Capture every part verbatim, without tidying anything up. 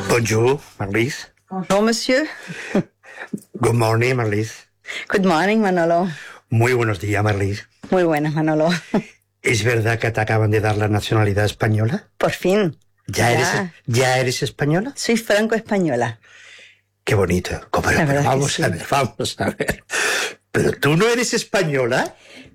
Bonjour, Marlise. Bonjour, monsieur. Good morning, Marlise. Good morning, Manolo. Muy buenos días, Marlise. Muy buenas, Manolo. ¿Es verdad que te acaban de dar la nacionalidad española? Por fin. ¿Ya, Ya. Eres, ¿ya eres española? Soy franco-española. Qué bonito. ¿Cómo? La Pero verdad vamos que sí. a ver, vamos a ver. ¿Pero tú no eres española?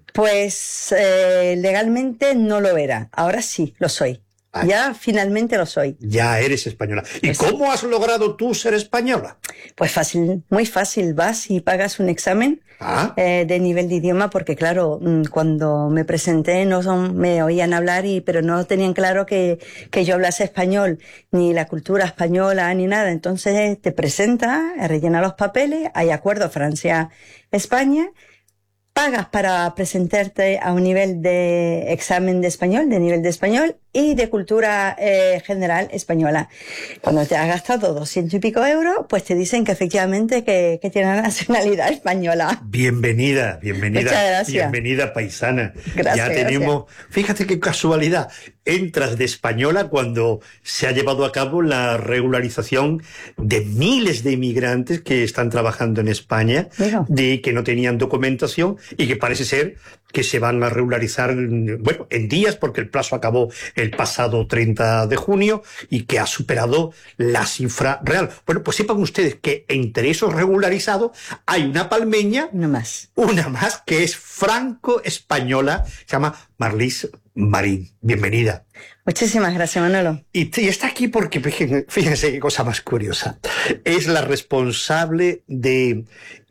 Pues eh, legalmente no lo era. Ahora sí, lo soy. Ah. Ya finalmente lo soy. Ya eres española. ¿Y Pues cómo has logrado tú ser española? Pues fácil, muy fácil. Vas y pagas un examen Ah, eh, de nivel de idioma, porque claro, mm, cuando me presenté no son, me oían hablar, y pero no tenían claro que, que yo hablase español, ni la cultura española, ni nada. Entonces te presentas, rellenas los papeles, hay acuerdo Francia-España, pagas para presentarte a un nivel de examen de español, de nivel de español y de cultura eh, general española. Cuando te has gastado doscientos y pico euros, pues te dicen que efectivamente que, que tienes nacionalidad española. bienvenida, bienvenida. Muchas gracias. Bienvenida, paisana. Gracias, ya tenemos, fíjate qué casualidad, entras de española cuando se ha llevado a cabo la regularización de miles de inmigrantes que están trabajando en España, Digo. de que no tenían documentación y que parece ser que se van a regularizar, bueno, en días, porque el plazo acabó el pasado treinta de junio y que ha superado la cifra real. Bueno, pues sepan ustedes que entre esos regularizados hay una palmeña, No más. una más, que es franco-española, se llama Marlise Marín. Bienvenida. Muchísimas gracias, Manolo. Y, y está aquí porque, fíjense, fíjense qué cosa más curiosa. Es la responsable de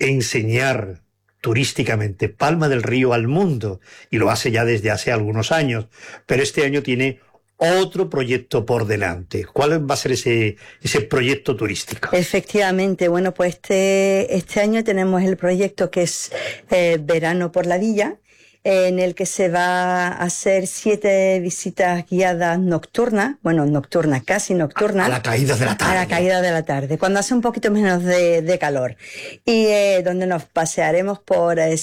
enseñar turísticamente Palma del Río al mundo, y lo hace ya desde hace algunos años, pero este año tiene otro proyecto por delante. ¿Cuál va a ser ese, ese proyecto turístico? Efectivamente, bueno, pues este, este año tenemos el proyecto que es eh, Verano por la Villa, en el que se va a hacer siete visitas guiadas nocturnas, bueno, nocturnas, casi nocturnas. A la caída de la tarde. A la caída de la tarde, cuando hace un poquito menos de, de calor. Y eh, donde nos pasearemos por eh,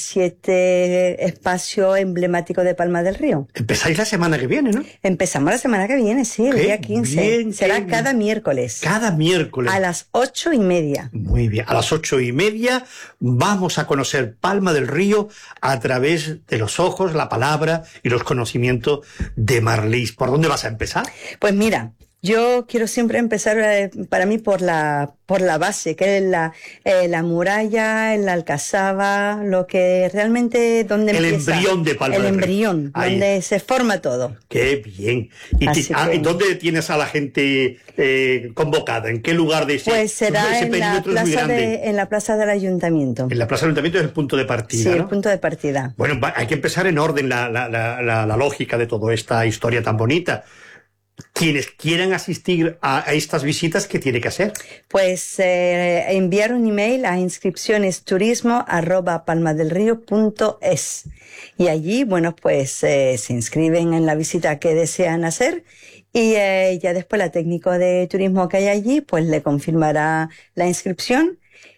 siete espacios emblemáticos de Palma del Río. Empezáis la semana que viene, ¿no? Empezamos la semana que viene, sí, el Qué día quince. bien, Será qué bien. cada miércoles. Cada miércoles. A las ocho y media. Muy bien, a las ocho y media vamos a conocer Palma del Río a través de los ojos, la palabra y los conocimientos de Marlise. ¿Por dónde vas a empezar? Pues mira, yo quiero siempre empezar eh, para mí por la por la base, que es la eh, la muralla, la alcazaba, lo que realmente donde El empieza embrión de Palma el del Río. embrión, Ahí. donde se forma todo. ¡Qué bien! ¿Y Así ti- ah, que- ¿y dónde tienes a la gente eh, convocada? ¿En qué lugar de ese? Pues será ese en la perímetro es muy plaza grande. de en la plaza del ayuntamiento. En la Plaza del Ayuntamiento es el punto de partida, Sí, ¿no? el punto de partida. Bueno, va- hay que empezar en orden la, la, la, la, la lógica de toda esta historia tan bonita. Quienes quieran asistir a, a estas visitas, ¿qué tiene que hacer? Pues eh, enviar un email a inscripciones turismo arroba palmadelrío punto es, y allí, bueno, pues eh, se inscriben en la visita que desean hacer, y eh, ya después la técnico de turismo que hay allí pues le confirmará la inscripción.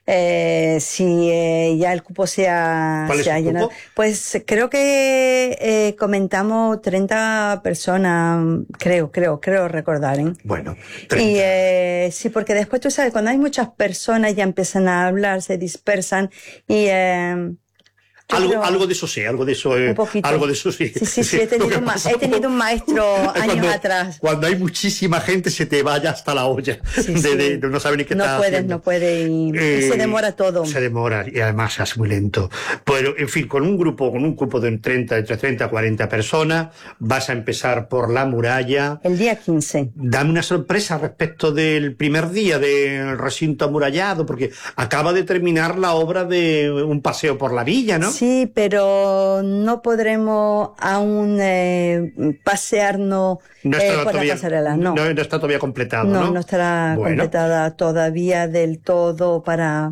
Eh, si eh, ya el cupo se ha, ¿Cuál es se ha el llenado, cupo? pues creo que eh, comentamos treinta personas, creo, creo, creo recordar, ¿eh? Bueno, Y treinta. eh, sí, porque después tú sabes, cuando hay muchas personas ya empiezan a hablar, se dispersan y eh, yo algo, creo- algo de eso sé, algo de eso, eh, un poquito. algo de eso sí. Sí, sí, sí, he Lo tenido, que un ma- pasa he tenido un maestro es años cuando, atrás. Cuando hay muchísima gente se te vaya hasta la olla. Sí, de, sí. de- de no saber ni qué No está puedes, haciendo. no puede y, y Eh, se demora todo. Se demora y además es muy lento. Pero, en fin, con un grupo, con un grupo de treinta, entre treinta y cuarenta personas, vas a empezar por la muralla. El día quince. Dame una sorpresa respecto del primer día del recinto amurallado, porque acaba de terminar la obra de un paseo por la villa, ¿no? Sí, pero no podremos aún eh, pasearnos No eh, está, por todavía, la pasarela, no. no, no está todavía completado, ¿no? No, no estará Bueno. completada todavía del todo. Para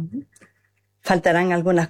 faltarán algunas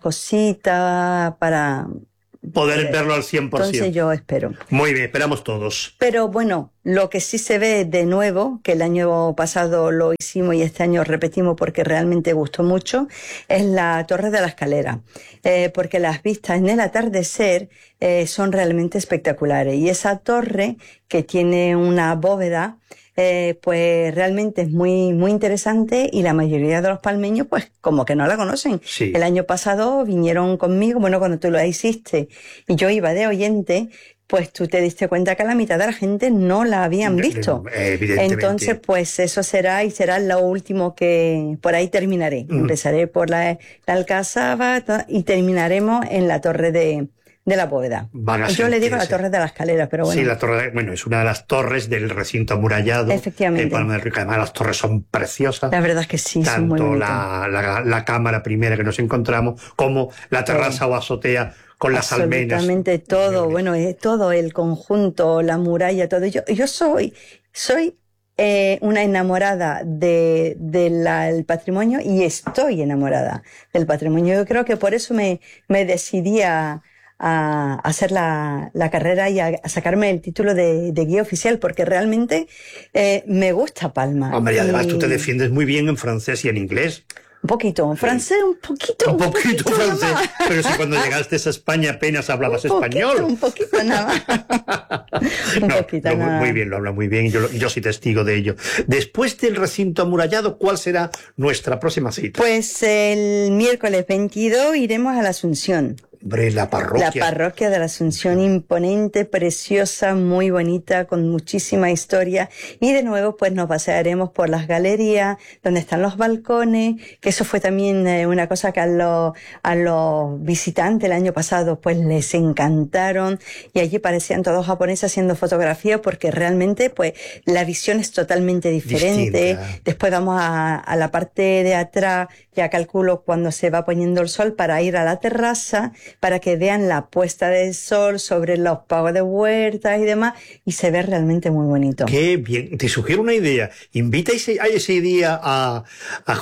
cositas para Poder verlo al cien por ciento. entonces yo espero. Muy bien, esperamos todos. Pero bueno, lo que sí se ve de nuevo, que el año pasado lo hicimos y este año repetimos porque realmente gustó mucho, es la Torre de la Escalera, eh, porque las vistas en el atardecer eh, son realmente espectaculares, y esa torre, que tiene una bóveda eh, pues realmente es muy, muy interesante y la mayoría de los palmeños pues como que no la conocen. Sí. El año pasado vinieron conmigo, bueno, cuando tú lo hiciste y yo iba de oyente, pues tú te diste cuenta que la mitad de la gente no la habían visto. Evidentemente. Entonces, pues eso será y será lo último que por ahí terminaré. Mm. Empezaré por la, la Alcazaba y terminaremos en la Torre de, de la Bóveda. Yo le digo la Torre de la Escalera, pero bueno. Sí, la torre, bueno, es una de las torres del recinto amurallado. Efectivamente. De Palma del Río. Además, las torres son preciosas. La verdad es que sí, son muy bonitas. Tanto la, la, la cámara primera que nos encontramos, como la terraza oh. o azotea con las almenas. Absolutamente todo, bueno, eh, todo el conjunto, la muralla, todo. Yo, yo soy, soy eh, una enamorada de, de la, el patrimonio y estoy enamorada del patrimonio. Yo creo que por eso me, me decidí a, a hacer la, la carrera y a, a sacarme el título de, de guía oficial, porque realmente eh, me gusta Palma. Hombre, y además y... tú te defiendes muy bien en francés y en inglés. Un poquito, en francés un poquito. Un poquito, un poquito francés. Pero si cuando llegaste a España apenas hablabas un poquito, español. Un poquito nada más. un no, poquito lo, nada. Muy bien, lo habla muy bien. Yo, yo soy testigo de ello. Después del recinto amurallado, ¿cuál será nuestra próxima cita? Pues el miércoles veintidós iremos a la Asunción. Hombre, la parroquia. La parroquia de la Asunción, imponente, preciosa, muy bonita, con muchísima historia. Y de nuevo, pues nos pasearemos por las galerías, donde están los balcones, que eso fue también eh, una cosa que a los, a los visitantes el año pasado, pues les encantaron. Y allí parecían todos japoneses haciendo fotografías, porque realmente, pues, la visión es totalmente diferente. Distinta. Después vamos a, a la parte de atrás, ya calculo cuando se va poniendo el sol, para ir a la terraza, para que vean la puesta del sol sobre los pagos de huertas y demás, y se ve realmente muy bonito. Qué bien. Te sugiero una idea. Invita ese, a ese día a, a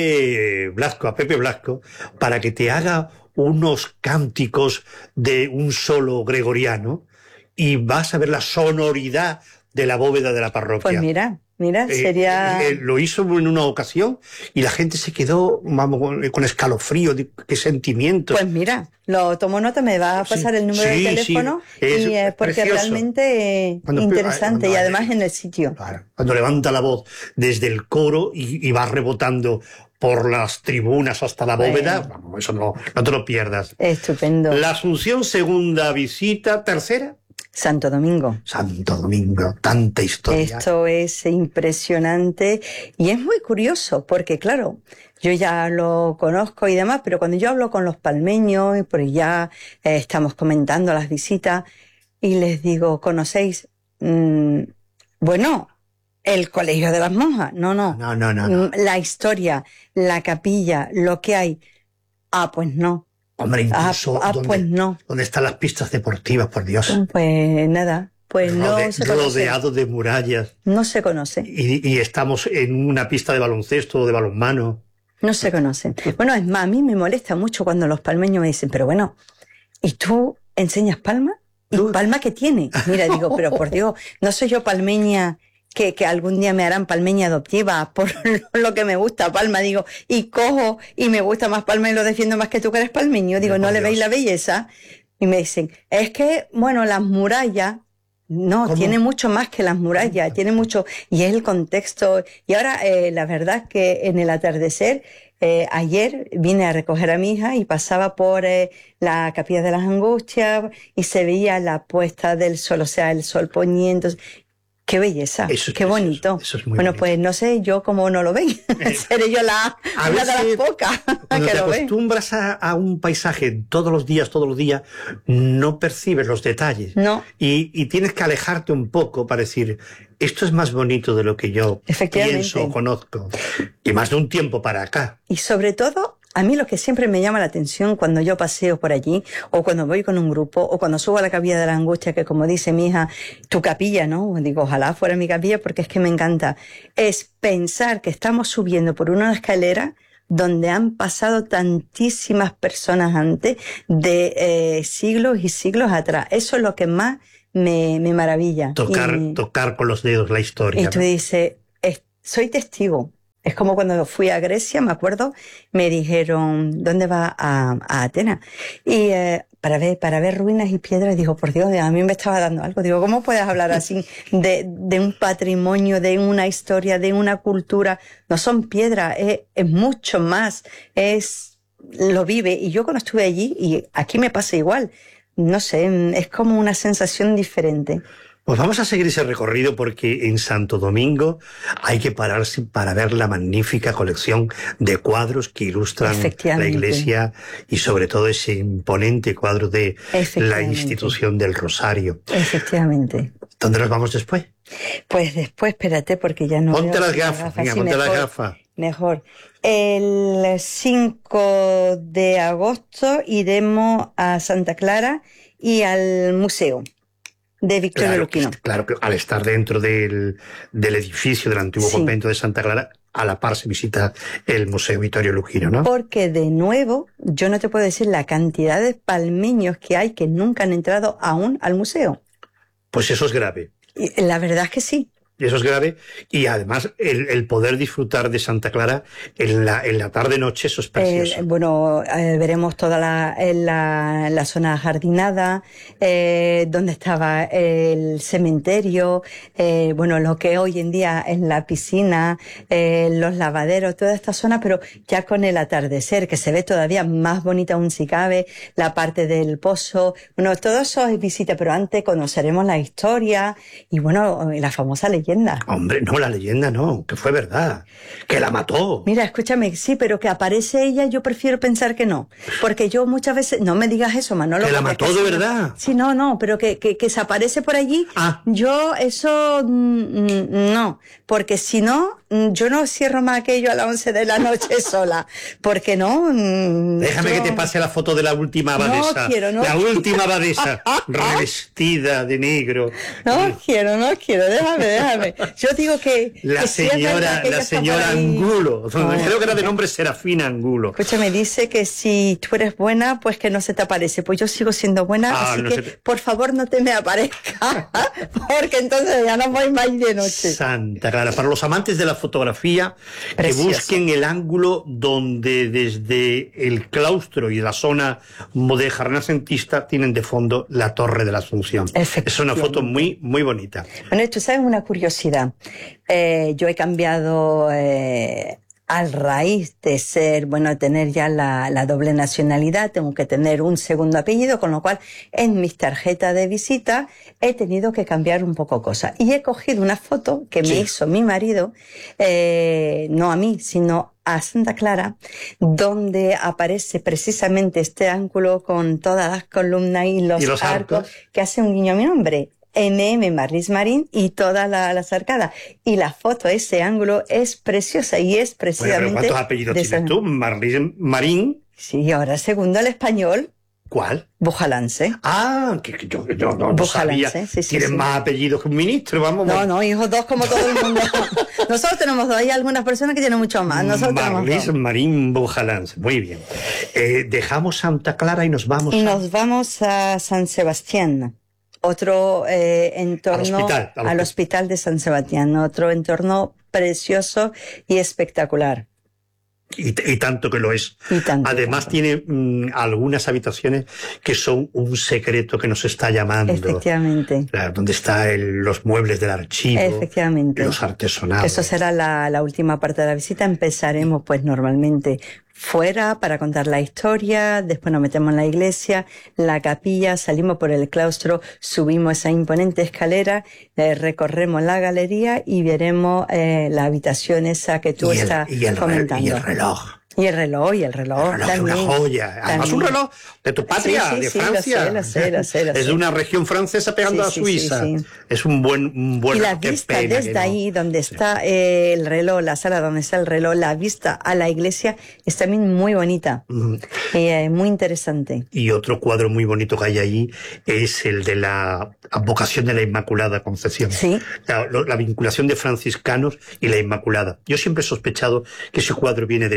José Blasco, a Pepe Blasco, para que te haga unos cánticos de un solo gregoriano, y vas a ver la sonoridad de la bóveda de la parroquia. Pues mira... Mira, sería... Eh, eh, lo hizo en una ocasión y la gente se quedó, vamos, con, con escalofrío, de, qué sentimiento. Pues mira, lo tomo nota, me va a pasar sí, el número sí, de teléfono sí, es, y eh, porque precioso. Realmente cuando, interesante cuando, y además en el sitio. Claro, cuando levanta la voz desde el coro y, y va rebotando por las tribunas hasta la bóveda, bueno, vamos, eso no, no te lo pierdas. Estupendo. La Asunción, segunda visita, tercera. Santo Domingo. Santo Domingo, tanta historia. Esto es impresionante y es muy curioso porque, claro, yo ya lo conozco y demás, pero cuando yo hablo con los palmeños, y por ya eh, estamos comentando las visitas, y les digo, ¿conocéis? Mm, bueno, el Colegio de las Monjas. No, no. No, no, no, no. La historia, la capilla, lo que hay. Ah, pues no. Hombre, incluso ah, ah, donde, pues no. ¿dónde están las pistas deportivas, por Dios? Pues nada, pues Rode, no se conoce. Rodeado de murallas. No se conoce. Y, y estamos en una pista de baloncesto o de balonmano. No se conoce. Bueno, es más, a mí me molesta mucho cuando los palmeños me dicen, pero bueno, ¿y tú enseñas Palma? ¿Y Palma qué tiene? Mira, digo, pero por Dios, no soy yo palmeña... Que, que algún día me harán palmeña adoptiva por lo que me gusta Palma, digo, y cojo y me gusta más Palma y lo defiendo más que tú que eres palmeño, digo, ¿no le veis la belleza? Y me dicen, es que, bueno, las murallas, no, ¿cómo? Tiene mucho más que las murallas, tiene mucho, y es el contexto, y ahora eh, la verdad es que en el atardecer, eh, ayer vine a recoger a mi hija y pasaba por eh, la Capilla de las Angustias y se veía la puesta del sol, o sea, el sol poniendo. Qué belleza, eso, qué bonito. Eso, eso es muy bueno, bonito. Pues no sé yo cómo no lo ven. Eh, Seré yo la una de las pocas cuando que te lo acostumbras a, a un paisaje todos los días, todos los días, no percibes los detalles. No. Y, y tienes que alejarte un poco para decir, esto es más bonito de lo que yo pienso o conozco. Y más de un tiempo para acá. Y sobre todo, a mí lo que siempre me llama la atención cuando yo paseo por allí, o cuando voy con un grupo, o cuando subo a la Capilla de la Angustia, que como dice mi hija, tu capilla, ¿no? Digo, ojalá fuera mi capilla porque es que me encanta. Es pensar que estamos subiendo por una escalera donde han pasado tantísimas personas antes, de eh, siglos y siglos atrás. Eso es lo que más me, me maravilla. Tocar, y, tocar con los dedos la historia. Y tú ¿no? dices, soy testigo. Es como cuando fui a Grecia, me acuerdo, me dijeron, ¿dónde va a, a Atenas? Y eh, para ver para ver ruinas y piedras, digo, por Dios, a mí me estaba dando algo. Digo, ¿cómo puedes hablar así de, de un patrimonio, de una historia, de una cultura? No son piedras, es, es mucho más, es lo vive. Y yo cuando estuve allí, y aquí me pasa igual, no sé, es como una sensación diferente. Pues vamos a seguir ese recorrido porque en Santo Domingo hay que pararse para ver la magnífica colección de cuadros que ilustran la iglesia y sobre todo ese imponente cuadro de la institución del Rosario. Efectivamente. ¿Dónde nos vamos después? Pues después, espérate, porque ya no Ponte veo las gafas, gafas. Venga, sí, ponte mejor, las gafas. Mejor. El cinco de agosto iremos a Santa Clara y al museo de Victorio claro, Luquino. Claro que al estar dentro del, del edificio del antiguo sí. convento de Santa Clara, a la par se visita el Museo Vittorio Luquino, ¿no? Porque de nuevo, yo no te puedo decir la cantidad de palmeños que hay que nunca han entrado aún al museo. Pues eso es grave. Y la verdad es que sí. Y eso es grave. Y además, el, el poder disfrutar de Santa Clara en la, en la tarde-noche, eso es precioso. Eh, bueno, eh, veremos toda la, la, la zona jardinada, eh, donde estaba el cementerio, eh, bueno, lo que hoy en día es la piscina, eh, los lavaderos, toda esta zona, pero ya con el atardecer, que se ve todavía más bonita aún si cabe, la parte del pozo. Bueno, todo eso es visita, pero antes conoceremos la historia y, bueno, la famosa leyenda. Hombre, no, la leyenda no, que fue verdad, que la mató. Mira, escúchame, sí, pero que aparece ella, yo prefiero pensar que no, porque yo muchas veces, no me digas eso, Manolo. Que la mató de verdad. Sí, no, no, pero que, que, que se aparece por allí, ah. yo eso, mm, no, porque si no, yo no cierro más aquello a las once de la noche sola, porque no. Déjame yo... que te pase la foto de la última abadesa. No quiero, no La quiero. última abadesa, revestida de negro. No quiero, no quiero, déjame, déjame. Yo digo que... La que señora, que la señora Angulo, no. Creo que era de nombre Serafina Angulo. Escúchame, dice que si tú eres buena, pues que no se te aparece. Pues yo sigo siendo buena, ah, así no que te... por favor no te me aparezca, porque entonces ya no voy más de noche. Santa Clara, para los amantes de la fotografía, precioso. Que busquen el ángulo donde desde el claustro y la zona moderna renacentista tienen de fondo la Torre de la Asunción. Es una foto muy, muy bonita. Bueno, tú sabes una curiosidad. Eh, yo he cambiado eh, a raíz de ser, bueno, tener ya la, la doble nacionalidad, tengo que tener un segundo apellido, con lo cual en mis tarjetas de visita he tenido que cambiar un poco cosas. Y he cogido una foto que me sí. hizo mi marido, eh, no a mí, sino a Santa Clara, donde aparece precisamente este ángulo con todas las columnas y los, ¿Y los arcos, arcos que hace un guiño a mi nombre. eme eme Marlis Marín y todas la, las arcadas. Y la foto, ese ángulo es preciosa y es precisamente... Bueno, ¿pero cuántos apellidos tienes esa... tú? Marlis Marín. Sí, ahora segundo el español. ¿Cuál? Bujalance. Ah, que, que yo, yo no, no sabía. Sí, sí, Tienes sí. más apellidos que un ministro, vamos. No, no, hijos dos como todo el mundo. Nosotros tenemos dos, hay algunas personas que tienen mucho más. Nosotros Marlis Marín Bujalance, muy bien. Eh, dejamos Santa Clara y nos vamos y a... nos vamos a San Sebastián. Otro eh, entorno al hospital, al, al hospital de San Sebastián, otro entorno precioso y espectacular. Y, y tanto que lo es. Y tanto, Además tanto. tiene mmm, algunas habitaciones que son un secreto que nos está llamando. Efectivamente. Claro, donde están los muebles del archivo. Efectivamente. Los artesonados. Eso será la, la última parte de la visita. Empezaremos pues normalmente fuera para contar la historia, después nos metemos en la iglesia, la capilla, salimos por el claustro, subimos esa imponente escalera, eh, recorremos la galería y veremos eh, la habitación esa que tú y el, estás y el comentando. Y el reloj. Y el reloj, y el reloj. El reloj es una joya. Además, un reloj de tu patria, sí, sí, de sí, Francia. Lo sé, lo sé, lo sé, lo sé. Es de una región francesa pegando sí, a Suiza. Sí, sí, sí. Es un buen, un buen Y la vista desde no. ahí, donde sí. está eh, el reloj, la sala donde está el reloj, la vista a la iglesia es también muy bonita. Mm. Y eh, muy interesante. Y otro cuadro muy bonito que hay ahí es el de la advocación de la Inmaculada Concepción. Sí. La, la vinculación de franciscanos y la Inmaculada. Yo siempre he sospechado que ese cuadro viene del convento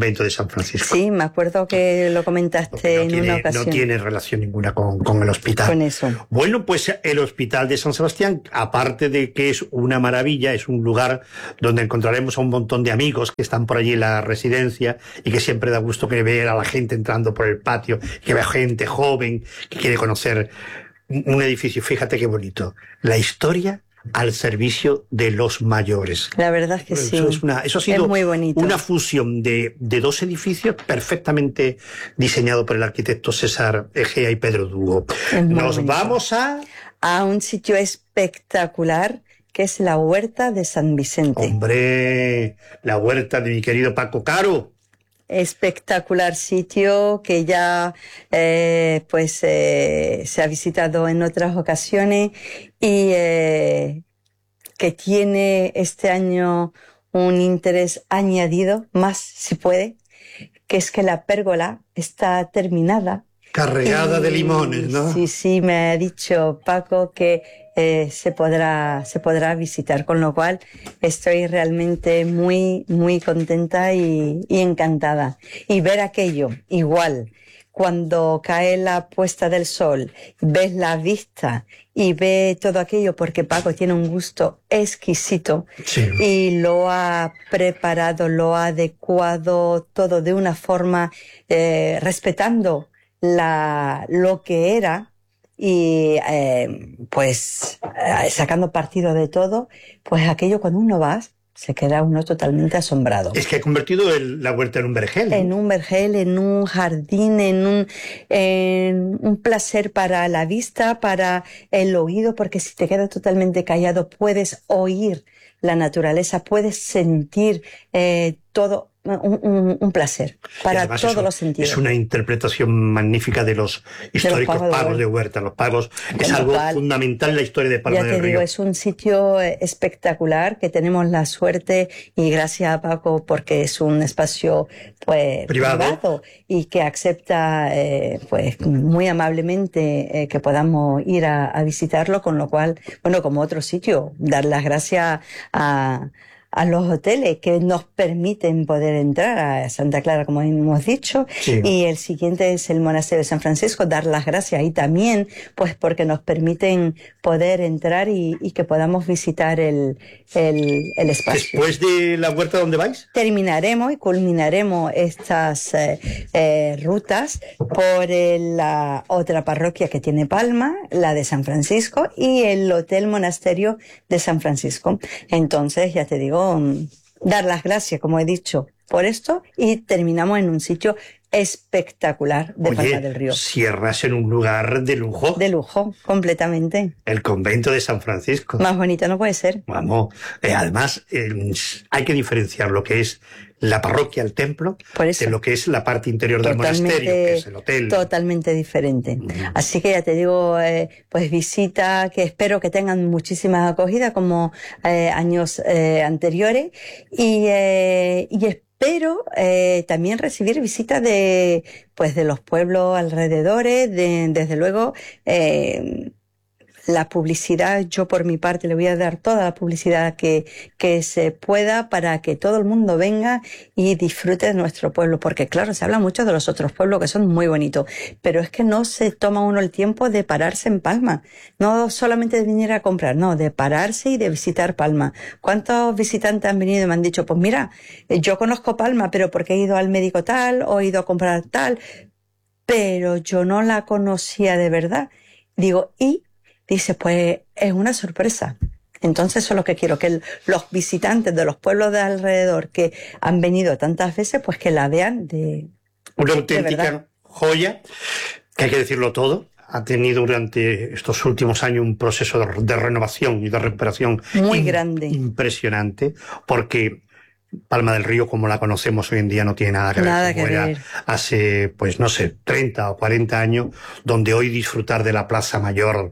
convento de San Francisco. Sí, me acuerdo que lo comentaste no en tiene, una ocasión. No tiene relación ninguna con, con el hospital. Con eso. Bueno, pues el Hospital de San Sebastián, aparte de que es una maravilla, es un lugar donde encontraremos a un montón de amigos que están por allí en la residencia y que siempre da gusto que ver a la gente entrando por el patio, que vea gente joven que quiere conocer un edificio. Fíjate qué bonito. La historia al servicio de los mayores. La verdad es que sí. Eso, es una, eso ha sido es muy bonito. Una fusión de, de dos edificios perfectamente diseñado por el arquitecto César Egea y Pedro Dugo. Nos bonito. Vamos a... a un sitio espectacular que es la Huerta de San Vicente. Hombre, la huerta de mi querido Paco Caro. Espectacular sitio que ya eh, pues eh, se ha visitado en otras ocasiones y eh, que tiene este año un interés añadido, más si puede, que es que la pérgola está terminada. Carregada y, de limones, ¿no? Sí, sí, me ha dicho Paco que eh, se podrá, se podrá visitar, con lo cual estoy realmente muy, muy contenta y, y encantada. Y ver aquello, igual, cuando cae la puesta del sol, ves la vista y ve todo aquello, porque Paco tiene un gusto exquisito, sí, y lo ha preparado, lo ha adecuado todo de una forma eh, respetando La, lo que era y eh, pues eh, sacando partido de todo, pues aquello cuando uno va se queda uno totalmente asombrado. Es que ha convertido el, la huerta en un vergel, ¿no? En un vergel, en un jardín, en un, en un placer para la vista, para el oído, porque si te quedas totalmente callado puedes oír la naturaleza, puedes sentir eh, todo. Un, un, un placer para todos eso, los sentidos. Es una interpretación magnífica de los históricos de los pagos, pagos de, de Huerta. Los pagos de es algo Pal. fundamental en la historia de Palma ya te del Río. Digo, es un sitio espectacular que tenemos la suerte, y gracias a Paco porque es un espacio pues privado, privado y que acepta eh, pues muy amablemente eh, que podamos ir a, a visitarlo, con lo cual, bueno, como otro sitio, dar las gracias a a los hoteles que nos permiten poder entrar a Santa Clara, como hemos dicho, sí. Y el siguiente es el Monasterio de San Francisco, dar las gracias ahí también, pues porque nos permiten poder entrar y, y que podamos visitar el, el, el espacio. ¿Después de la huerta dónde vais? Terminaremos y culminaremos estas eh, eh, rutas por el, la otra parroquia que tiene Palma, la de San Francisco, y el Hotel Monasterio de San Francisco. Entonces, ya te digo, dar las gracias, como he dicho, por esto, y terminamos en un sitio espectacular de Oye, Palma del Río. Cierras en un lugar de lujo. De lujo, completamente. El convento de San Francisco. Más bonito no puede ser. Vamos, eh, además eh, hay que diferenciar lo que es la parroquia, el templo, de lo que es la parte interior del monasterio, que es el hotel. Totalmente diferente. Mm. Así que ya te digo, eh, pues visita, que espero que tengan muchísima acogida como eh, años eh, anteriores, y, eh, y espero eh, también recibir visitas de, pues de los pueblos alrededores, de, desde luego, eh, la publicidad, yo por mi parte le voy a dar toda la publicidad que, que se pueda para que todo el mundo venga y disfrute de nuestro pueblo, porque claro, se habla mucho de los otros pueblos que son muy bonitos, pero es que no se toma uno el tiempo de pararse en Palma, no solamente de venir a comprar, no, de pararse y de visitar Palma. ¿Cuántos visitantes han venido y me han dicho, pues mira, yo conozco Palma, pero porque he ido al médico tal, o he ido a comprar tal, pero yo no la conocía de verdad? Digo, y dice, pues es una sorpresa. Entonces eso es lo que quiero, que el, los visitantes de los pueblos de alrededor que han venido tantas veces, pues que la vean de una auténtica joya, que hay que decirlo todo. Ha tenido durante estos últimos años un proceso de, de renovación y de recuperación muy grande, impresionante, porque Palma del Río, como la conocemos hoy en día, no tiene nada que nada ver como que era ver. hace, pues no sé, treinta o cuarenta años, donde hoy disfrutar de la Plaza Mayor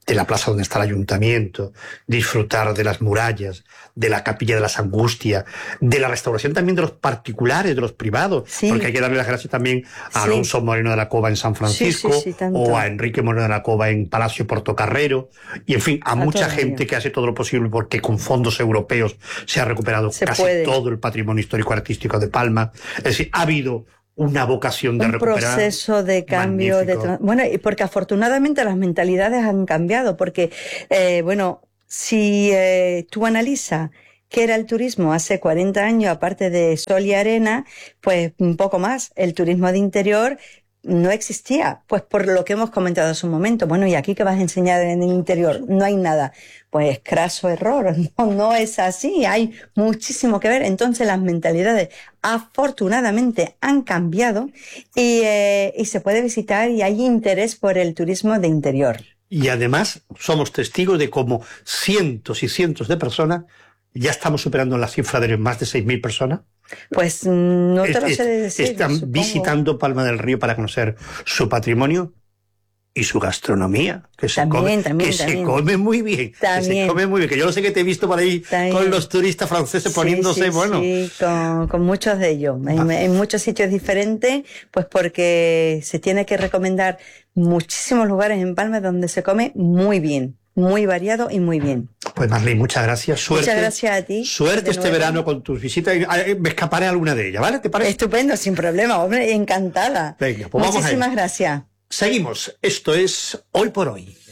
de la plaza donde está el ayuntamiento, disfrutar de las murallas, de la capilla de las Angustias, de la restauración también de los particulares, de los privados, Sí. porque hay que darle las gracias también a Sí. Alonso Moreno de la Cova en San Francisco, Sí, sí, sí, tanto. o a Enrique Moreno de la Cova en Palacio Portocarrero, y en fin, a, A mucha todos gente ellos. que hace todo lo posible porque con fondos europeos se ha recuperado Se casi puede. todo el patrimonio histórico-artístico de Palma. Es decir, ha habido una vocación de Un recuperar. proceso de cambio, de magnífico. tra- bueno, y porque afortunadamente las mentalidades han cambiado, porque, eh, bueno, si eh, tú analizas qué era el turismo hace cuarenta años, aparte de sol y arena, pues un poco más, el turismo de interior no existía, pues por lo que hemos comentado hace un momento. Bueno, ¿y aquí qué vas a enseñar en el interior? No hay nada. Pues craso error, no, no es así, hay muchísimo que ver. Entonces las mentalidades afortunadamente han cambiado y, eh, y se puede visitar y hay interés por el turismo de interior. Y además somos testigos de cómo cientos y cientos de personas, ya estamos superando la cifra de más de seis mil personas, Pues mm, no te es- lo es- sé decir. están supongo. visitando Palma del Río para conocer su patrimonio y su gastronomía, que se, También, come, también, que se también. come muy bien, que se También. come muy bien, que yo lo sé que te he visto por ahí También. con los turistas franceses Sí, poniéndose, sí, bueno, sí, con, con muchos de ellos, en, Va. en muchos sitios diferentes, pues porque se tiene que recomendar muchísimos lugares en Palma donde se come muy bien, muy variado y muy bien. pues Marlene, muchas gracias, suerte. Muchas gracias a ti. Suerte de este nuevo. verano con tus visitas, y, eh, me escaparé a alguna de ellas, ¿vale? ¿Te parece? Estupendo, sin problema, hombre, encantada. Venga, pues vamos a Muchísimas ello. gracias. Seguimos, esto es Hoy por Hoy.